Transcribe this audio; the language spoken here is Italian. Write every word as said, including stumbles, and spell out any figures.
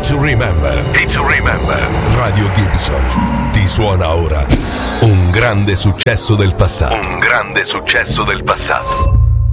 to remember. Day to remember. Radio Gibson ti suona ora un grande successo del passato. Un grande successo del passato.